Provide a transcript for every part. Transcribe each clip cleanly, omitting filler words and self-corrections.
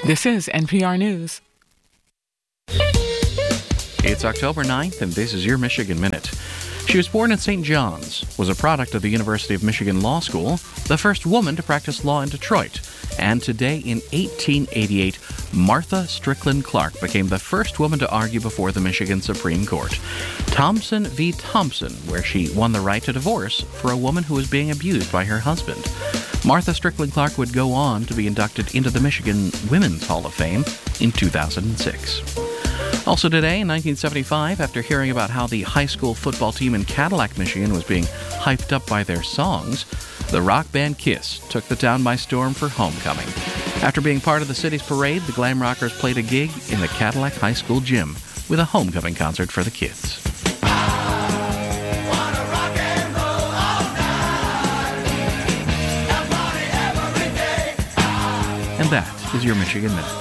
This is NPR News. It's October 9th, and this is your Michigan Minute. She was born in St. John's, was a product of the University of Michigan Law School, the first woman to practice law in Detroit, and today in 1888, Martha Strickland Clark became the first woman to argue before the Michigan Supreme Court. Thompson v. Thompson, where she won the right to divorce for a woman who was being abused by her husband. Martha Strickland Clark would go on to be inducted into the Michigan Women's Hall of Fame in 2006. Also today, in 1975, after hearing about how the high school football team in Cadillac, Michigan was being hyped up by their songs, the rock band Kiss took the town by storm for homecoming. After being part of the city's parade, the glam rockers played a gig in the Cadillac High School gym with a homecoming concert for the kids. And that is your Michigan Minute.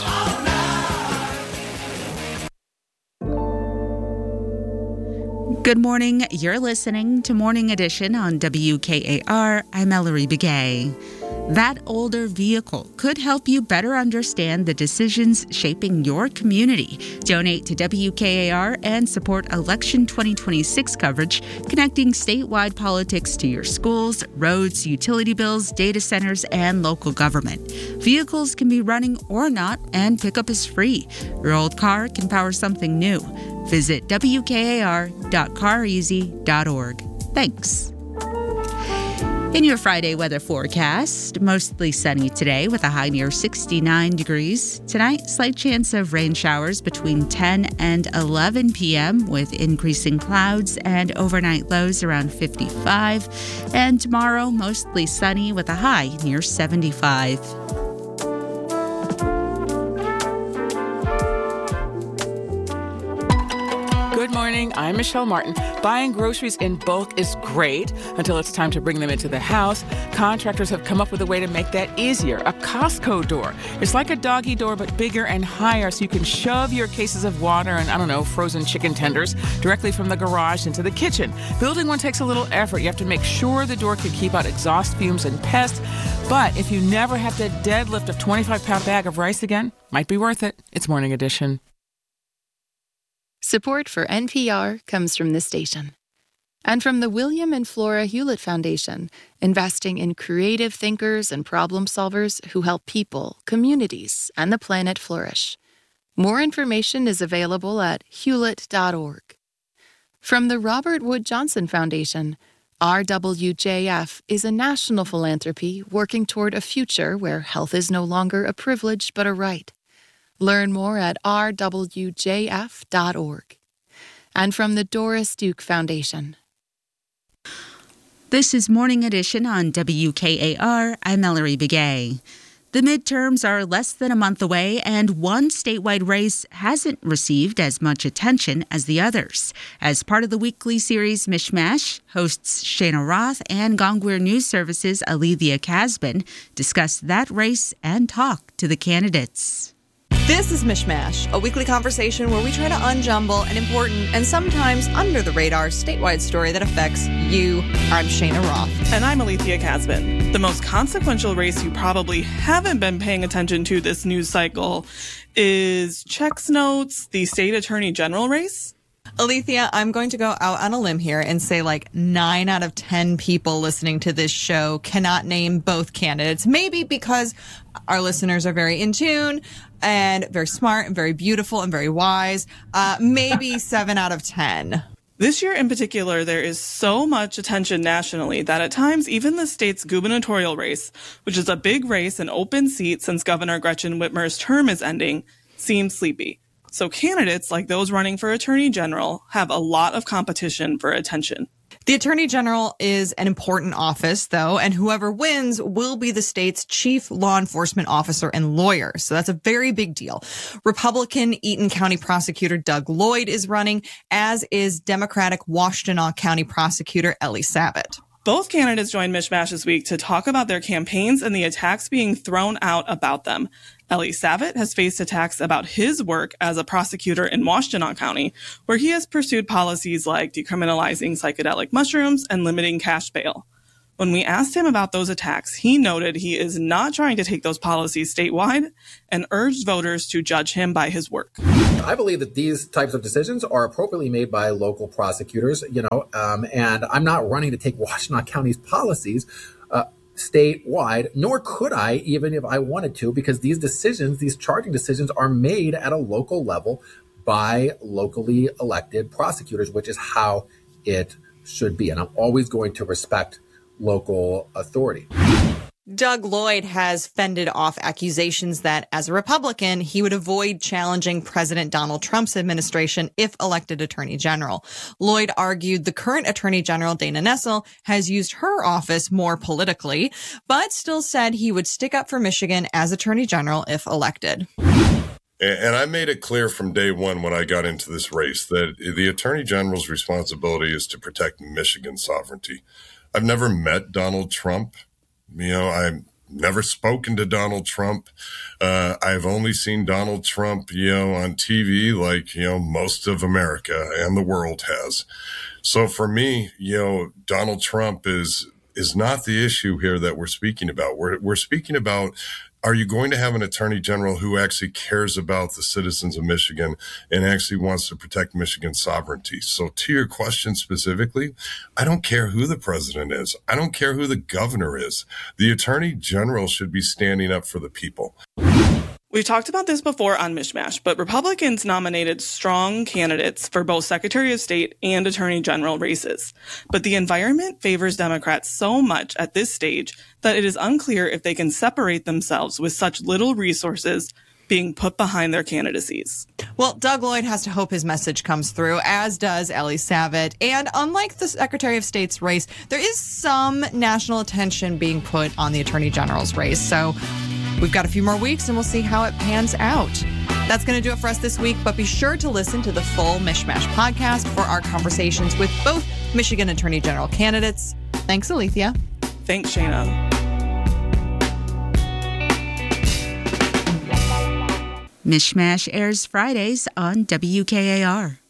Good morning. You're listening to Morning Edition on WKAR. I'm Ellery Begay. That older vehicle could help you better understand the decisions shaping your community. Donate to WKAR and support Election 2026 coverage, connecting statewide politics to your schools, roads, utility bills, data centers, and local government. Vehicles can be running or not, and pickup is free. Your old car can power something new. Visit wkar.careasy.org. Thanks. In your Friday weather forecast, mostly sunny today with a high near 69 degrees. Tonight, slight chance of rain showers between 10 and 11 p.m. with increasing clouds and overnight lows around 55. And tomorrow, mostly sunny with a high near 75. Good morning. I'm Michelle Martin. Buying groceries in bulk is great until it's time to bring them into the house. Contractors have come up with a way to make that easier, a Costco door. It's like a doggy door, but bigger and higher, so you can shove your cases of water and, frozen chicken tenders directly from the garage into the kitchen. Building one takes a little effort. You have to make sure the door can keep out exhaust fumes and pests. But if you never have to deadlift a 25-pound bag of rice again, might be worth it. It's Morning Edition. Support for NPR comes from this station and from the William and Flora Hewlett Foundation, investing in creative thinkers and problem solvers who help people, communities, and the planet flourish. More information is available at hewlett.org. From the Robert Wood Johnson Foundation, RWJF is a national philanthropy working toward a future where health is no longer a privilege but a right. Learn more at rwjf.org. And from the Doris Duke Foundation. This is Morning Edition on WKAR. I'm Ellery Begay. The midterms are less than a month away, and one statewide race hasn't received as much attention as the others. As part of the weekly series Mishmash, hosts Shana Roth and Gongweir News Service's Alethea Casbin discuss that race and talk to the candidates. This is Mishmash, a weekly conversation where we try to unjumble an important and sometimes under-the-radar statewide story that affects you. I'm Shana Roth. And I'm Alethea Casbin. The most consequential race you probably haven't been paying attention to this news cycle is Checks Notes, the state attorney general race. Alethea, I'm going to go out on a limb here and say 9 out of 10 people listening to this show cannot name both candidates. Maybe because our listeners are very in tune and very smart and very beautiful and very wise. Maybe 7 out of 10. This year in particular, there is so much attention nationally that at times even the state's gubernatorial race, which is a big race and open seat since Governor Gretchen Whitmer's term is ending, seems sleepy. So candidates like those running for Attorney General have a lot of competition for attention. The Attorney General is an important office, though, and whoever wins will be the state's chief law enforcement officer and lawyer. So that's a very big deal. Republican Eaton County Prosecutor Doug Lloyd is running, as is Democratic Washtenaw County Prosecutor Ellie Savitt. Both candidates joined Mishmash this week to talk about their campaigns and the attacks being thrown out about them. Ellie Savitt has faced attacks about his work as a prosecutor in Washtenaw County, where he has pursued policies like decriminalizing psychedelic mushrooms and limiting cash bail. When we asked him about those attacks, he noted he is not trying to take those policies statewide and urged voters to judge him by his work. I believe that these types of decisions are appropriately made by local prosecutors, and I'm not running to take Washtenaw County's policies statewide, nor could I, even if I wanted to, because these decisions, these charging decisions, are made at a local level by locally elected prosecutors, which is how it should be. And I'm always going to respect local authority. Doug Lloyd has fended off accusations that, as a Republican, he would avoid challenging President Donald Trump's administration if elected Attorney General. Lloyd argued the current Attorney General, Dana Nessel, has used her office more politically, but still said he would stick up for Michigan as Attorney General if elected. And I made it clear from day one when I got into this race that the Attorney General's responsibility is to protect Michigan's sovereignty. I've never met Donald Trump. I've never spoken to Donald Trump. I've only seen Donald Trump, on TV like, most of America and the world has. So for me, Donald Trump is not the issue here that we're speaking about. We're speaking about, are you going to have an attorney general who actually cares about the citizens of Michigan and actually wants to protect Michigan's sovereignty? So to your question specifically, I don't care who the president is. I don't care who the governor is. The attorney general should be standing up for the people. We've talked about this before on Mishmash, but Republicans nominated strong candidates for both Secretary of State and Attorney General races. But the environment favors Democrats so much at this stage that it is unclear if they can separate themselves with such little resources being put behind their candidacies. Well, Doug Lloyd has to hope his message comes through, as does Ellie Savitt. And unlike the Secretary of State's race, there is some national attention being put on the Attorney General's race. So we've got a few more weeks and we'll see how it pans out. That's going to do it for us this week, but be sure to listen to the full Mishmash podcast for our conversations with both Michigan Attorney General candidates. Thanks, Alethea. Thanks, Shayna. Mishmash airs Fridays on WKAR.